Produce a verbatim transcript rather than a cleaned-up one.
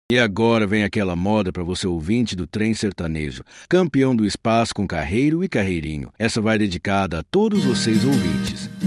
E agora vem aquela moda para você ouvinte do trem sertanejo, campeão do espaço com carreiro e carreirinho. Essa vai dedicada a todos vocês ouvintes.